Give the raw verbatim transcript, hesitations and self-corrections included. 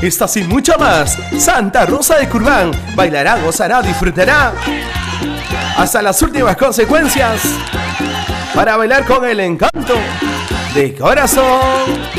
Estas y mucho más. Santa Rosa de Curbán bailará, gozará, disfrutará hasta las últimas consecuencias para bailar con el encanto de corazón.